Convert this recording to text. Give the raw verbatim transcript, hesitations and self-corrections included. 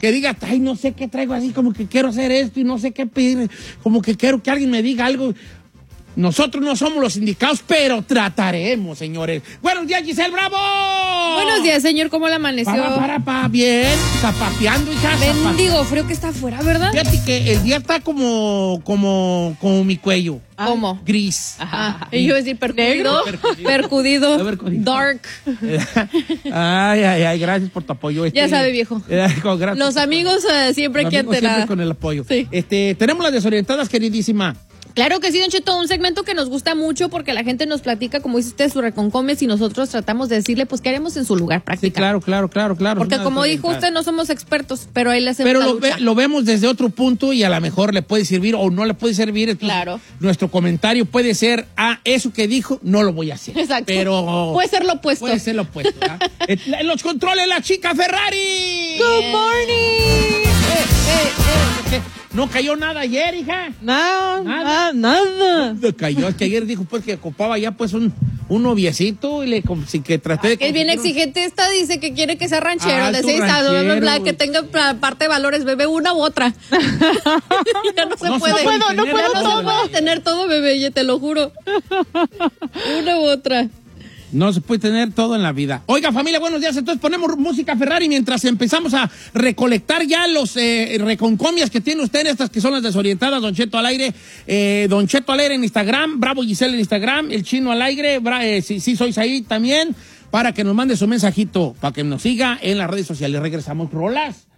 que digas, ay, no sé qué traigo así, como que quiero hacer esto y no sé qué pedir, como que quiero que alguien me diga algo. Nosotros no somos los indicados, pero trataremos, señores. Buenos días, Giselle Bravo. Buenos días, señor. ¿Cómo le amaneció? Para, para, para, bien. Zapateando, hija. Bendigo frío que está afuera, ¿verdad? Fíjate que el día está como, como, como mi cuello. ¿Cómo? Gris. Ajá. Y yo iba a decir percudido. Percudido. Percudido. Percudido. Dark. Ay, ay, ay, gracias por tu apoyo. Este, ya sabe, viejo. Eh, gracias. Los amigos uh, siempre Los hay que amigos enterar. siempre con el apoyo. Sí. Este, tenemos las desorientadas, queridísima. Claro que sí, Don Cheto, un segmento que nos gusta mucho porque la gente nos platica, como dice usted, su reconcomes y nosotros tratamos de decirle, pues, qué haremos en su lugar prácticamente. Sí, claro, claro, claro, claro. Porque como dijo usted, no somos expertos, pero ahí le hacemos Pero la lo, lucha. ve, lo vemos desde otro punto y a lo mejor le puede servir o no le puede servir. Entonces, claro. Nuestro comentario puede ser, ah, eso que dijo, no lo voy a hacer. Exacto. Pero puede ser lo opuesto. Puede ser lo opuesto. En los controles, la chica Ferrari. Good morning. Eh, eh, eh, eh. ¿No cayó nada ayer, hija? No, nada. nada. No cayó, es que ayer dijo pues que ocupaba ya pues un, un noviecito y le como, si que traté de... Que es bien exigente esta, dice que quiere que sea ranchero, Ah, de tu seis a ranchero. bla, bla, que tenga pa- parte de valores, bebé, una u otra. Ya no se No se puede. puede No puedo, no tener puedo, todo. no puedo tener todo, bebé, ya te lo juro. Una u otra. No se puede tener todo en la vida. Oiga, familia, buenos días. Entonces ponemos música Ferrari mientras empezamos a recolectar ya los eh, reconcomias que tiene usted, estas que son las desorientadas. Don Cheto al aire, eh, Don Cheto al aire en Instagram, Bravo Giselle en Instagram, El Chino al aire, Bra eh, sí, sí sois ahí también, para que nos mande su mensajito, para que nos siga en las redes sociales. Regresamos, rolas.